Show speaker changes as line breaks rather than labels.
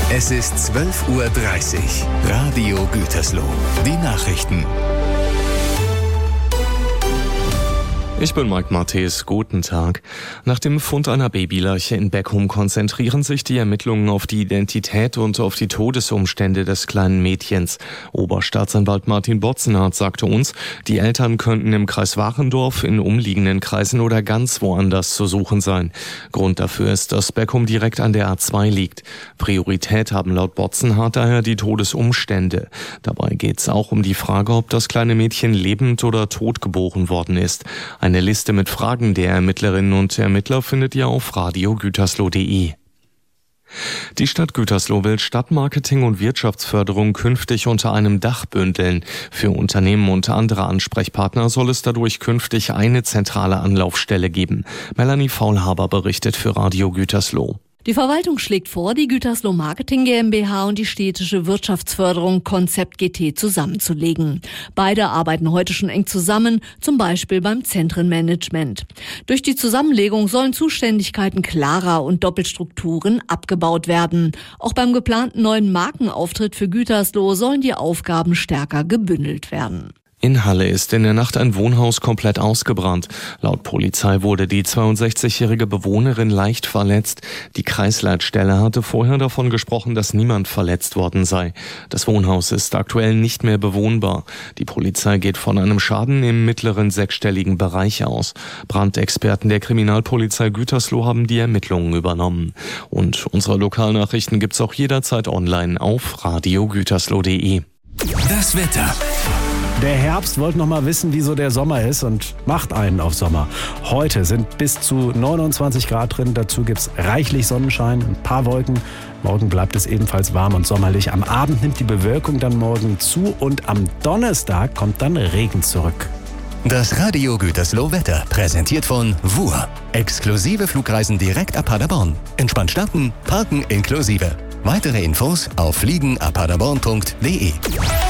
Es ist 12:30 Uhr. Radio Gütersloh. Die Nachrichten.
Ich bin Mike Matthes. Guten Tag. Nach dem Fund einer Babyleiche in Beckum konzentrieren sich die Ermittlungen auf die Identität und auf die Todesumstände des kleinen Mädchens. Oberstaatsanwalt Martin Botzenhardt sagte uns, die Eltern könnten im Kreis Warendorf, in umliegenden Kreisen oder ganz woanders zu suchen sein. Grund dafür ist, dass Beckum direkt an der A2 liegt. Priorität haben laut Botzenhardt daher die Todesumstände. Dabei geht es auch um die Frage, ob das kleine Mädchen lebend oder tot geboren worden ist. Eine Liste mit Fragen der Ermittlerinnen und Ermittler findet ihr auf radiogütersloh.de. Die Stadt Gütersloh will Stadtmarketing und Wirtschaftsförderung künftig unter einem Dach bündeln. Für Unternehmen und andere Ansprechpartner soll es dadurch künftig eine zentrale Anlaufstelle geben. Melanie Faulhaber berichtet für Radio Gütersloh.
Die Verwaltung schlägt vor, die Gütersloh Marketing GmbH und die städtische Wirtschaftsförderung Konzept GT zusammenzulegen. Beide arbeiten heute schon eng zusammen, zum Beispiel beim Zentrenmanagement. Durch die Zusammenlegung sollen Zuständigkeiten klarer und Doppelstrukturen abgebaut werden. Auch beim geplanten neuen Markenauftritt für Gütersloh sollen die Aufgaben stärker gebündelt werden.
In Halle ist in der Nacht ein Wohnhaus komplett ausgebrannt. Laut Polizei wurde die 62-jährige Bewohnerin leicht verletzt. Die Kreisleitstelle hatte vorher davon gesprochen, dass niemand verletzt worden sei. Das Wohnhaus ist aktuell nicht mehr bewohnbar. Die Polizei geht von einem Schaden im mittleren sechsstelligen Bereich aus. Brandexperten der Kriminalpolizei Gütersloh haben die Ermittlungen übernommen. Und unsere Lokalnachrichten gibt's auch jederzeit online auf radiogütersloh.de.
Das Wetter.
Der Herbst wollte noch mal wissen, wieso der Sommer ist und macht einen auf Sommer. Heute sind bis zu 29 Grad drin, dazu gibt's reichlich Sonnenschein, ein paar Wolken. Morgen bleibt es ebenfalls warm und sommerlich. Am Abend nimmt die Bewölkung dann morgen zu und am Donnerstag kommt dann Regen zurück.
Das Radio Gütersloh Wetter präsentiert von WUR. Exklusive Flugreisen direkt ab Paderborn. Entspannt starten, parken inklusive. Weitere Infos auf fliegenapaderborn.de.